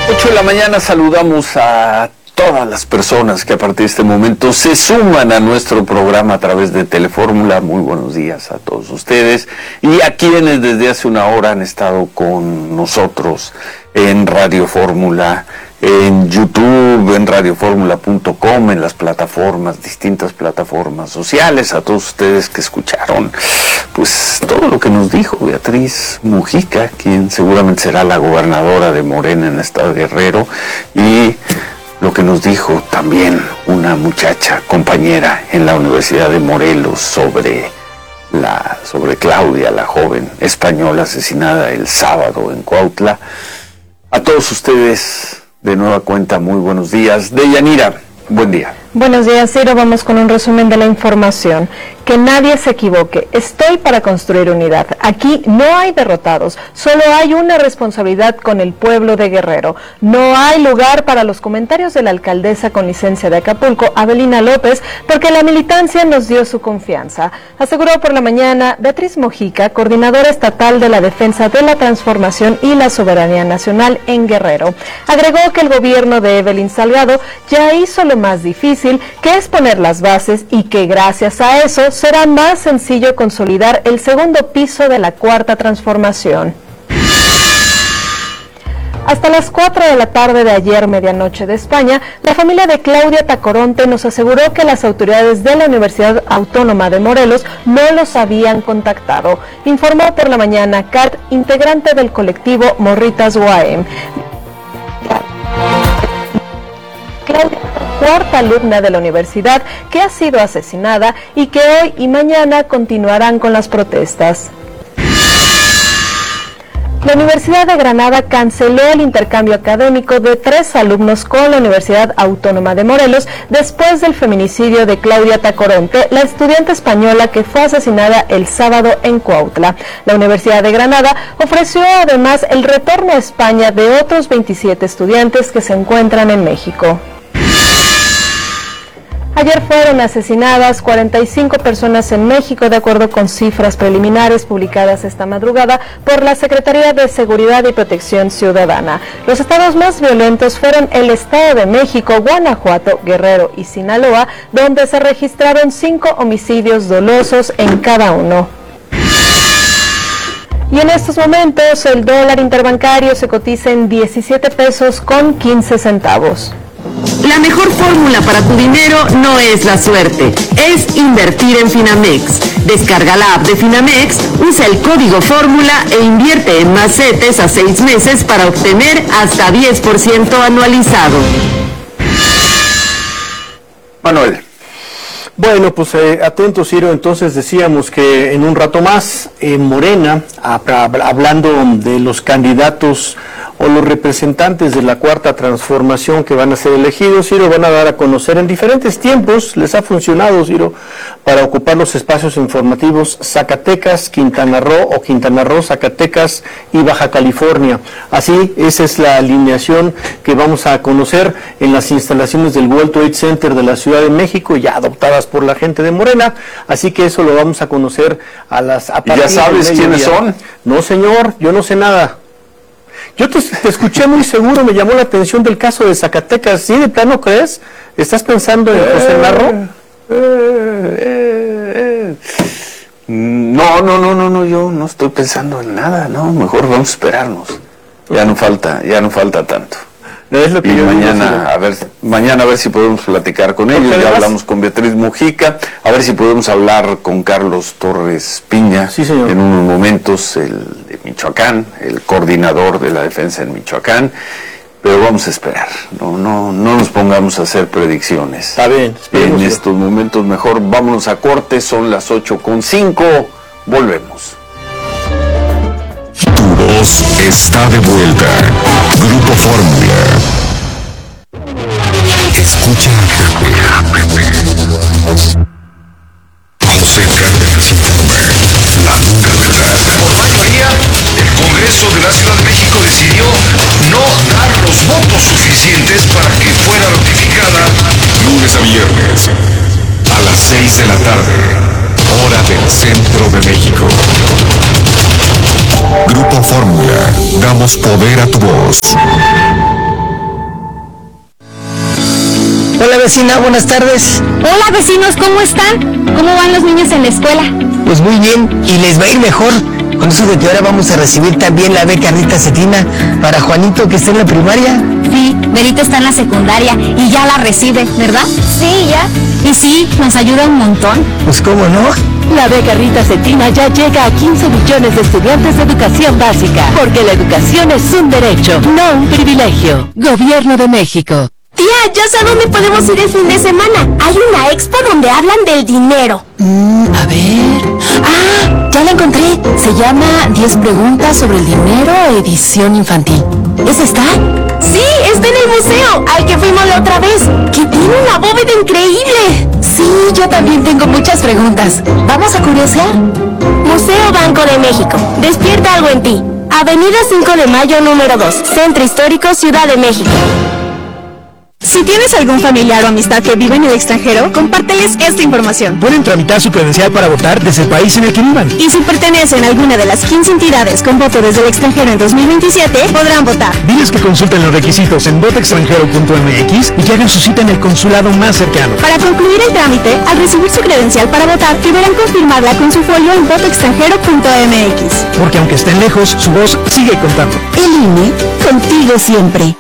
8 de la mañana saludamos a todas las personas que a partir de este momento se suman a nuestro programa a través de Telefórmula. Muy buenos días a todos ustedes y a quienes desde hace una hora han estado con nosotros en Radio Fórmula, en YouTube, en radioformula.com, en las plataformas, distintas plataformas sociales, a todos ustedes que escucharon pues todo lo que nos dijo Beatriz Mujica, quien seguramente será la gobernadora de Morena en el estado de Guerrero, y lo que nos dijo también una muchacha compañera en la Universidad de Morelos sobre Claudia, la joven española asesinada el sábado en Cuautla. A todos ustedes, de nueva cuenta, muy buenos días. Deyanira, buen día. Buenos días, Ciro. Vamos con un resumen de la información. Que nadie se equivoque. Estoy para construir unidad. Aquí no hay derrotados. Solo hay una responsabilidad con el pueblo de Guerrero. No hay lugar para los comentarios de la alcaldesa con licencia de Acapulco, Avelina López, porque la militancia nos dio su confianza. Aseguró por la mañana Beatriz Mujica, coordinadora estatal de la defensa de la transformación y la soberanía nacional en Guerrero. Agregó que el gobierno de Evelyn Salgado ya hizo lo más difícil, que es poner las bases, y que gracias a eso será más sencillo consolidar el segundo piso de la Cuarta Transformación. Hasta las 4 de la tarde de ayer, medianoche de España, la familia de Claudia Tacoronte nos aseguró que las autoridades de la Universidad Autónoma de Morelos no los habían contactado. Informó por la mañana Kat, integrante del colectivo Morritas UAM. Claudia, cuarta alumna de la universidad que ha sido asesinada y que hoy y mañana continuarán con las protestas. La Universidad de Granada canceló el intercambio académico de 3 alumnos con la Universidad Autónoma de Morelos después del feminicidio de Claudia Tacoronte, la estudiante española que fue asesinada el sábado en Cuautla. La Universidad de Granada ofreció además el retorno a España de otros 27 estudiantes que se encuentran en México. Ayer fueron asesinadas 45 personas en México, de acuerdo con cifras preliminares publicadas esta madrugada por la Secretaría de Seguridad y Protección Ciudadana. Los estados más violentos fueron el Estado de México, Guanajuato, Guerrero y Sinaloa, donde se registraron 5 homicidios dolosos en cada uno. Y en estos momentos el dólar interbancario se cotiza en 17 pesos con 15 centavos. La mejor fórmula para tu dinero no es la suerte, es invertir en Finamex. Descarga la app de Finamex, usa el código fórmula e invierte en más CETES a 6 meses para obtener hasta 10% anualizado. Manuel. Bueno, pues atentos, Ciro. Entonces decíamos que en un rato más, Morena, hablando de los candidatos o los representantes de la Cuarta Transformación que van a ser elegidos, Ciro, van a dar a conocer en diferentes tiempos, les ha funcionado, Ciro, para ocupar los espacios informativos Zacatecas, Quintana Roo, Zacatecas y Baja California. Así, esa es la alineación que vamos a conocer en las instalaciones del World Trade Center de la Ciudad de México, ya adoptadas por la gente de Morena, así que eso lo vamos a conocer a ¿Y ya sabes quiénes son? No, señor, yo no sé nada. Yo te escuché muy seguro, me llamó la atención del caso de Zacatecas. ¿Sí, de plano crees? ¿Estás pensando en José Narro? No, yo no estoy pensando en nada, no, mejor vamos a esperarnos. Ya no falta tanto. Es lo que y yo mañana a ver si podemos platicar con ellos. Ya hablamos con Beatriz Mujica, a ver si podemos hablar con Carlos Torres Piña, sí, señor, en unos momentos, el de Michoacán, el coordinador de la defensa en Michoacán, pero vamos a esperar, no nos pongamos a hacer predicciones. Está bien, en estos momentos mejor vámonos a corte, son las 8:05, volvemos. Tu voz está de vuelta. Grupo Fórmula. Escucha a Pepe. José Cárdenas informa. La dura verdad. Por mayoría, el Congreso de la Ciudad de México decidió no dar los votos suficientes para que fuera ratificada. Lunes a viernes, a las 6 de la tarde, hora del centro de México. Grupo Fórmula, damos poder a tu voz. vecina, buenas tardes. Hola vecinos, ¿cómo están? ¿Cómo van los niños en la escuela? Pues muy bien, y les va a ir mejor. Con eso de que ahora vamos a recibir también la beca Rita Cetina para Juanito, que está en la primaria. Sí, Berito está en la secundaria y ya la recibe, ¿verdad? Sí, ya. Y sí, nos ayuda un montón. Pues cómo no. La beca Rita Cetina ya llega a 15 millones de estudiantes de educación básica, porque la educación es un derecho, no un privilegio. Gobierno de México. Tía, ya sé a dónde podemos ir el fin de semana. Hay una expo donde hablan del dinero. A ver... ¡Ah! Ya la encontré. Se llama 10 preguntas sobre el dinero, edición infantil. ¿Esa está? Sí, está en el museo, al que fuimos la otra vez, que tiene una bóveda increíble. Sí, yo también tengo muchas preguntas. ¿Vamos a curiosear? Museo Banco de México. Despierta algo en ti. Avenida 5 de Mayo, número 2. Centro Histórico, Ciudad de México. Si tienes algún familiar o amistad que vive en el extranjero, compárteles esta información. Pueden tramitar su credencial para votar desde el país en el que vivan. Y si pertenecen a alguna de las 15 entidades con voto desde el extranjero en 2027, podrán votar. Diles que consulten los requisitos en votoextranjero.mx y que hagan su cita en el consulado más cercano. Para concluir el trámite, al recibir su credencial para votar, deberán confirmarla con su folio en votoextranjero.mx. Porque aunque estén lejos, su voz sigue contando. El INE, contigo siempre.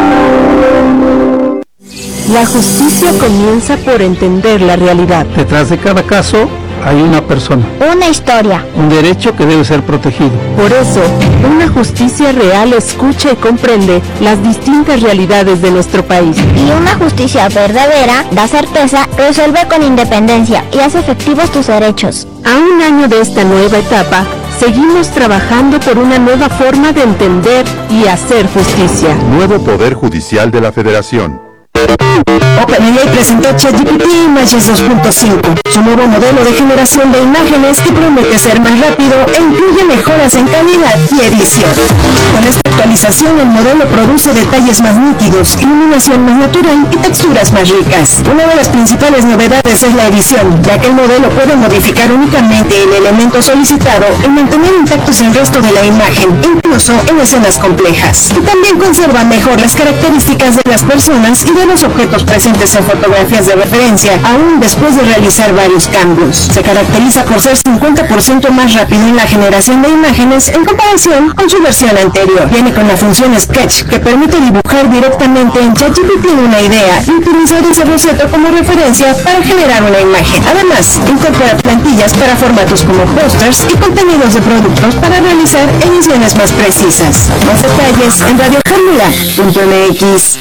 La justicia comienza por entender la realidad. Detrás de cada caso hay una persona. Una historia. Un derecho que debe ser protegido. Por eso, una justicia real escucha y comprende las distintas realidades de nuestro país. Y una justicia verdadera da certeza, resuelve con independencia y hace efectivos tus derechos. A un año de esta nueva etapa, seguimos trabajando por una nueva forma de entender y hacer justicia. Nuevo Poder Judicial de la Federación. OpenAI presentó ChatGPT Images 2.5, su nuevo modelo de generación de imágenes que promete ser más rápido e incluye mejoras en calidad y edición. Con esta actualización, el modelo produce detalles más nítidos, iluminación más natural y texturas más ricas. Una de las principales novedades es la edición, ya que el modelo puede modificar únicamente el elemento solicitado y mantener intactos el resto de la imagen, incluso en escenas complejas. Y también conserva mejor las características de las personas y de los objetos presentes en fotografías de referencia, aún después de realizar varios cambios. Se caracteriza por ser 50% más rápido en la generación de imágenes en comparación con su versión anterior. Viene con la función Sketch, que permite dibujar directamente en ChatGPT una idea y utilizar ese boceto como referencia para generar una imagen. Además, incorpora plantillas para formatos como pósters y contenidos de productos para realizar ediciones más precisas. Más detalles en radioformula.mx.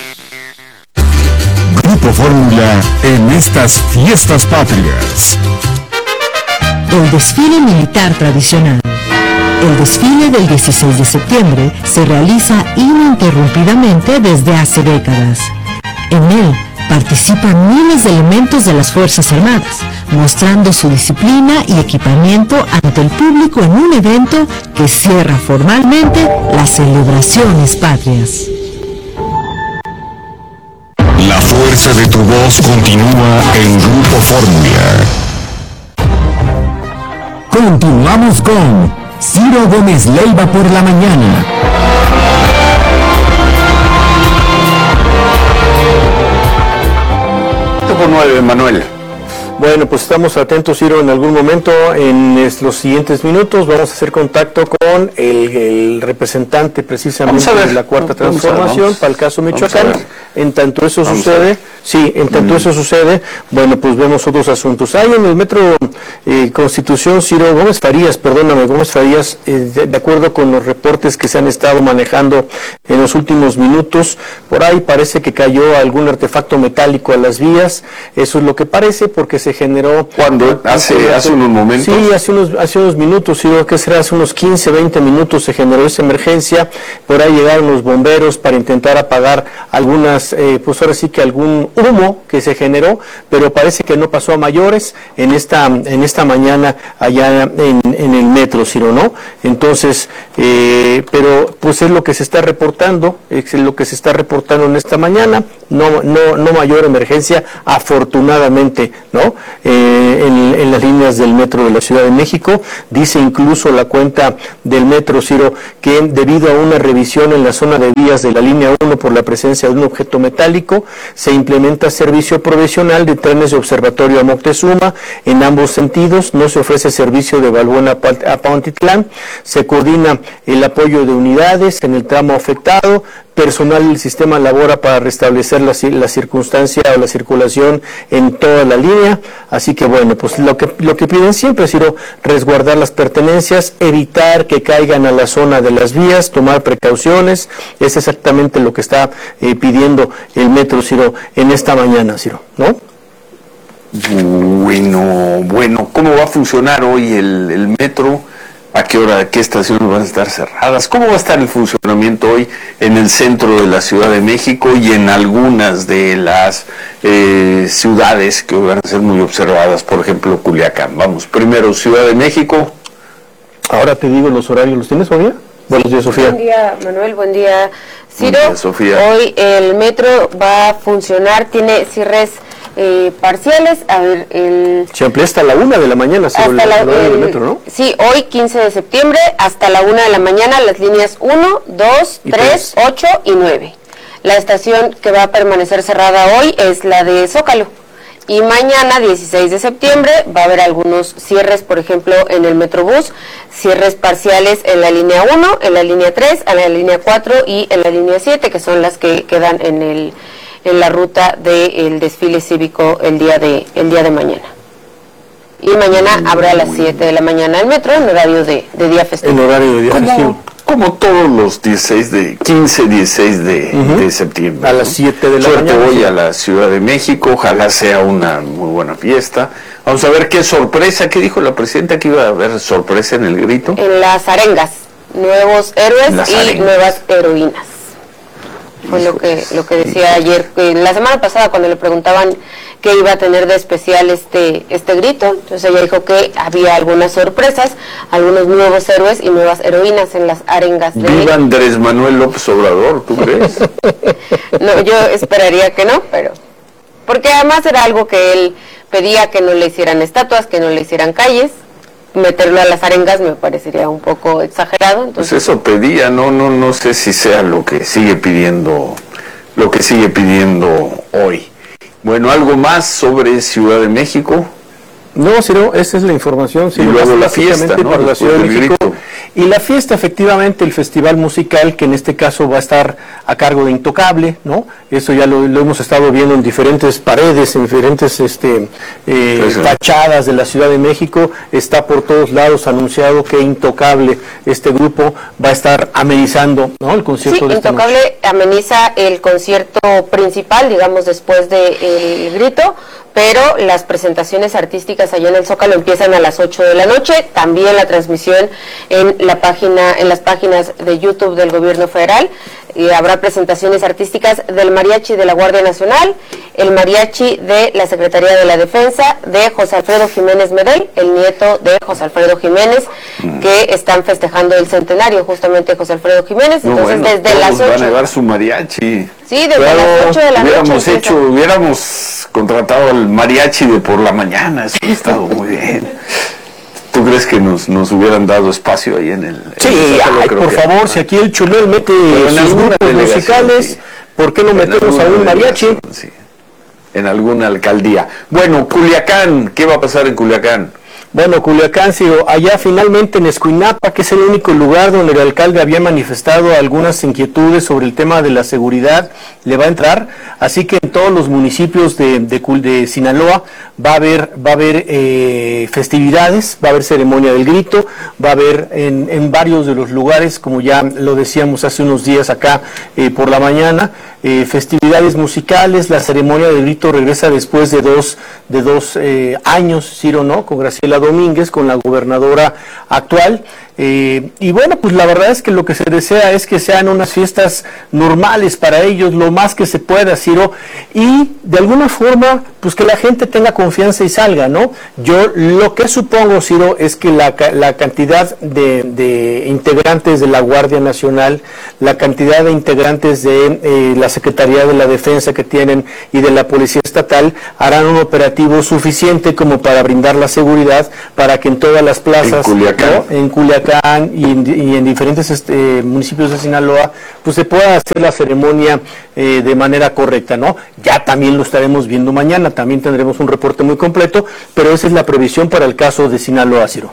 Grupo Fórmula en estas fiestas patrias. El desfile militar tradicional. El desfile del 16 de septiembre se realiza ininterrumpidamente desde hace décadas. En él participan miles de elementos de las Fuerzas Armadas, mostrando su disciplina y equipamiento ante el público en un evento que cierra formalmente las celebraciones patrias. La fuerza de tu voz continúa en Grupo Fórmula. Continuamos con Ciro Gómez Leiva por la mañana. 9, Manuel. Bueno, pues estamos atentos, Ciro, en algún momento, en los siguientes minutos, vamos a hacer contacto con el representante precisamente de la Cuarta Transformación para el caso Michoacán. En tanto eso sucede, bueno, pues vemos otros asuntos. Hay en el Metro Constitución, Ciro Gómez Farías, de acuerdo con los reportes que se han estado manejando en los últimos minutos, por ahí parece que cayó algún artefacto metálico a las vías. Eso es lo que parece, porque se generó... ¿Cuándo? Hace unos momentos. Sí, hace unos minutos, Ciro, que será hace unos 15, 20 minutos se generó esa emergencia. Por ahí llegaron los bomberos para intentar apagar algunas, pues ahora sí que algún humo que se generó, pero parece que no pasó a mayores en esta mañana allá en el metro, Ciro, ¿no? Entonces, pero pues es lo que se está reportando, en esta mañana, no mayor emergencia, afortunadamente, ¿no? En las líneas del metro de la Ciudad de México. Dice incluso la cuenta del metro, Ciro, que debido a una revisión en la zona de vías de la línea 1 por la presencia de un objeto metálico, se implementó implementa servicio provisional de trenes de Observatorio a Moctezuma en ambos sentidos. No se ofrece servicio de Balbuena a Pantitlán. Se coordina el apoyo de unidades en el tramo afectado. Personal del sistema labora para restablecer la circunstancia o la circulación en toda la línea. Así que bueno, pues lo que piden siempre ha sido resguardar las pertenencias, evitar que caigan a la zona de las vías, tomar precauciones. Es exactamente lo que está pidiendo el Metro, Ciro, en esta mañana, Ciro, ¿no? Bueno, ¿cómo va a funcionar hoy el Metro? ¿A qué hora, qué estaciones van a estar cerradas? ¿Cómo va a estar el funcionamiento hoy en el centro de la Ciudad de México y en algunas de las ciudades que van a ser muy observadas? Por ejemplo, Culiacán. Vamos, primero Ciudad de México. Ahora te digo los horarios. ¿Los tienes, Sofía? Buenos días, Sofía. Buen día, Manuel. Buen día, Ciro. Buen día, Sofía. Hoy el metro va a funcionar, tiene cierres parciales. A ver, se amplía hasta la 1 de la mañana, hasta del metro, ¿no? Sí, hoy 15 de septiembre hasta la 1 de la mañana las líneas 1, 2, 3, 8 y 9. La estación que va a permanecer cerrada hoy es la de Zócalo. Y mañana, 16 de septiembre, va a haber algunos cierres, por ejemplo, en el Metrobús, cierres parciales en la línea 1, en la línea 3, en la línea 4 y en la línea 7, que son las que quedan en la ruta del desfile cívico el día de mañana. Y mañana habrá a las 7 de la mañana el metro en horario de día festivo. En horario de día festivo. Como todos los 16 de septiembre. A las 7 de la mañana. Suerte hoy a la Ciudad de México, ojalá sea una muy buena fiesta. Vamos a ver qué sorpresa, ¿qué dijo la presidenta? Que iba a haber sorpresa en el grito. En las arengas, nuevos héroes y nuevas heroínas. Fue lo que decía ayer, la semana pasada cuando le preguntaban qué iba a tener de especial este grito, entonces ella dijo que había algunas sorpresas, algunos nuevos héroes y nuevas heroínas en las arengas de... ¡Viva Andrés Manuel López Obrador! ¿Tú crees? No, yo esperaría que no, pero... Porque además era algo que él pedía, que no le hicieran estatuas, que no le hicieran calles. Meterlo a las arengas me parecería un poco exagerado. Entonces... Pues eso pedía, no sé si sea lo que sigue pidiendo hoy. Bueno, ¿algo más sobre Ciudad de México? No, Ciro, esa es la información. Y luego la fiesta, ¿no? Para la Ciudad de México. Y la fiesta, efectivamente, el festival musical, que en este caso va a estar a cargo de Intocable, ¿no? Eso ya lo hemos estado viendo en diferentes paredes, en diferentes fachadas de la Ciudad de México. Está por todos lados anunciado que Intocable, este grupo, va a estar amenizando, ¿no?, el concierto de esta noche. Intocable ameniza el concierto principal, digamos, después del grito, pero las presentaciones artísticas allá en el Zócalo empiezan a las 8 de la noche, también la transmisión en las páginas de YouTube del Gobierno Federal, y habrá presentaciones artísticas del Mariachi de la Guardia Nacional, el Mariachi de la Secretaría de la Defensa, de José Alfredo Jiménez Medel, el nieto de José Alfredo Jiménez, que están festejando el centenario justamente de José Alfredo Jiménez. Entonces desde las 8 van a llevar su mariachi. Sí, desde las 8 de la noche. Hubiéramos contratado al mariachi de por la mañana, eso ha estado muy bien. ¿Tú crees que nos hubieran dado espacio ahí en el... Sí, por favor, si aquí el Chumel mete sus grupos musicales, sí. ¿Por qué no metemos a un mariachi? Sí, en alguna alcaldía. Bueno, Culiacán, ¿qué va a pasar en Culiacán? Bueno, Culiacán, allá finalmente en Escuinapa, que es el único lugar donde el alcalde había manifestado algunas inquietudes sobre el tema de la seguridad, le va a entrar, así que en todos los municipios de Sinaloa va a haber festividades, va a haber ceremonia del grito, va a haber en varios de los lugares, como ya lo decíamos hace unos días acá por la mañana, festividades musicales. La ceremonia del grito regresa después de dos años, Ciro, ¿no?, con Graciela Domínguez, con la gobernadora actual. Y bueno, pues la verdad es que lo que se desea es que sean unas fiestas normales para ellos, lo más que se pueda, Ciro, y de alguna forma, pues que la gente tenga confianza y salga, ¿no? Yo lo que supongo, Ciro, es que la cantidad de integrantes de la Guardia Nacional, la cantidad de integrantes de la Secretaría de la Defensa que tienen y de la Policía Estatal harán un operativo suficiente como para brindar la seguridad para que en todas las plazas, en Culiacán, Culiacán y en diferentes municipios de Sinaloa, pues se pueda hacer la ceremonia de manera correcta, ¿no? Ya también lo estaremos viendo mañana, también tendremos un reporte muy completo, pero esa es la previsión para el caso de Sinaloa, Ciro.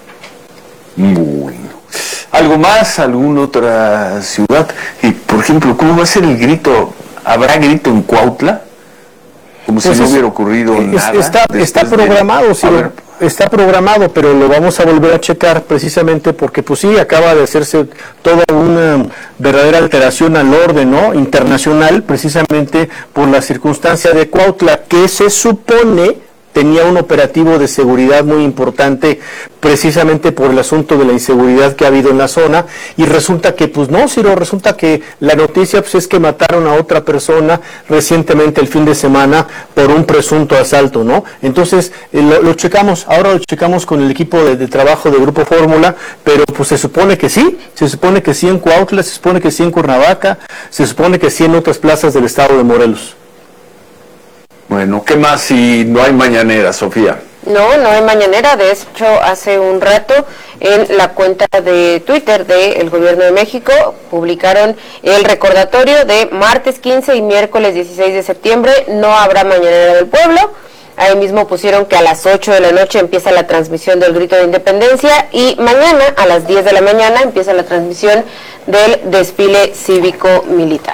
Bueno. ¿Algo más? ¿Alguna otra ciudad? Y, por ejemplo, ¿cómo va a ser el grito? ¿Habrá grito en Cuautla? Como pues si no hubiera ocurrido nada. Está programado, Ciro. Está programado, pero lo vamos a volver a checar precisamente porque pues sí, acaba de hacerse toda una verdadera alteración al orden, ¿no?, internacional, precisamente por la circunstancia de Cuautla, que se supone tenía un operativo de seguridad muy importante precisamente por el asunto de la inseguridad que ha habido en la zona, y resulta que pues no, Ciro, resulta que la noticia pues es que mataron a otra persona recientemente el fin de semana por un presunto asalto, ¿no? Entonces lo checamos, ahora lo checamos con el equipo de trabajo de Grupo Fórmula, pero pues se supone que sí en Cuautla, se supone que sí en Cuernavaca, se supone que sí en otras plazas del estado de Morelos. Bueno, ¿qué más si no hay mañanera, Sofía? No hay mañanera. De hecho, hace un rato en la cuenta de Twitter del Gobierno de México publicaron el recordatorio de martes 15 y miércoles 16 de septiembre no habrá mañanera del pueblo. Ahí mismo pusieron que a las 8 de la noche empieza la transmisión del grito de independencia y mañana a las 10 de la mañana empieza la transmisión del desfile cívico-militar.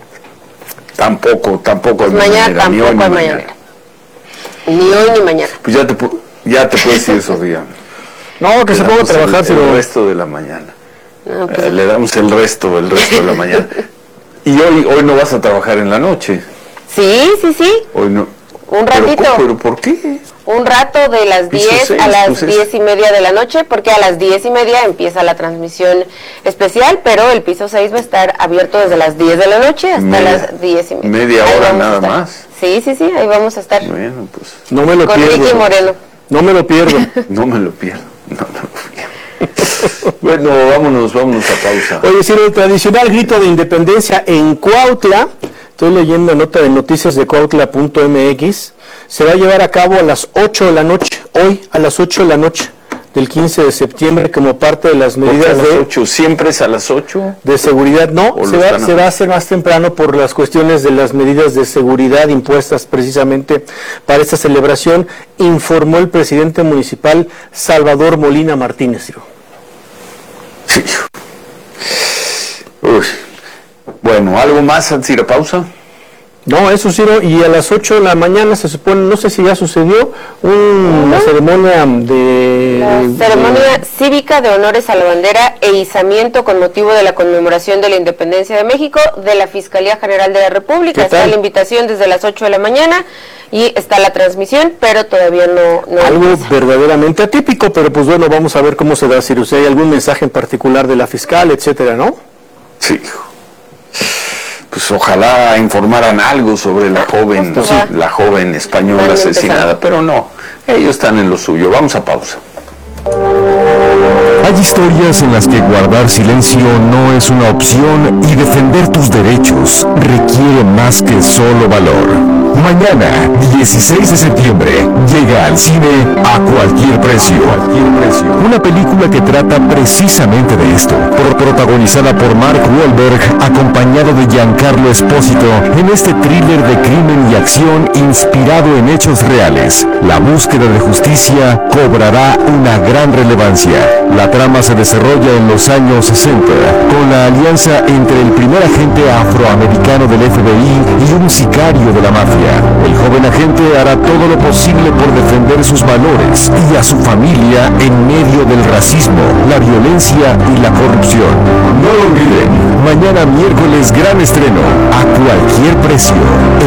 Tampoco hay mañana, ni hoy ni mañana. Ni hoy ni mañana. Pues ya te puedes ir, Sofía. No, que se ponga a trabajar el resto de la mañana. No, pues le damos el resto de la mañana. Y hoy no vas a trabajar en la noche. Sí. Hoy no. Un ratito. ¿Pero por qué? Un rato de las 10 a las 10:30 de la noche, porque a las 10:30 empieza la transmisión especial, pero el piso 6 va a estar abierto desde las 10 de la noche hasta las 10:30. Media hora nada más. Sí, ahí vamos a estar. Bueno, pues. No me lo con pierdo. Ricky Moreno. No me lo pierdo. No me lo pierdo. Bueno, vámonos a pausa. Oye, sí, el tradicional grito de independencia en Cuautla, estoy leyendo nota de noticias de Cuautla.mx, se va a llevar a cabo a las 8 de la noche, hoy a las 8 de la noche del 15 de septiembre como parte de las medidas de... 8, ¿siempre es a las 8? De seguridad, no, se va a hacer más temprano por las cuestiones de las medidas de seguridad impuestas precisamente para esta celebración, informó el presidente municipal Salvador Molina Martínez. Sí. Uy. Bueno, ¿algo más antes de ir a pausa? No, eso Ciro, y a las 8 de la mañana se supone, no sé si ya sucedió, una ceremonia ceremonia cívica de honores a la bandera e izamiento con motivo de la conmemoración de la independencia de México de la Fiscalía General de la República. Está la invitación desde las 8 de la mañana y está la transmisión, pero todavía no algo empieza. Verdaderamente atípico, pero pues bueno, vamos a ver cómo se da, Ciro, si hay algún mensaje en particular de la fiscal, etcétera, ¿no? Sí. Pues ojalá informaran algo sobre la joven española asesinada, pero no, ellos están en lo suyo. Vamos a pausa. Hay historias en las que guardar silencio no es una opción y defender tus derechos requiere más que solo valor. Mañana, 16 de septiembre, llega al cine A Cualquier Precio. Una película que trata precisamente de esto, protagonizada por Mark Wahlberg, acompañado de Giancarlo Espósito, en este thriller de crimen y acción inspirado en hechos reales. La búsqueda de justicia cobrará una gran relevancia. La trama se desarrolla en los años 60, con la alianza entre el primer agente afroamericano del FBI y un sicario de la mafia. El joven agente hará todo lo posible por defender sus valores y a su familia en medio del racismo, la violencia y la corrupción. No lo olviden, mañana miércoles gran estreno, A Cualquier Precio,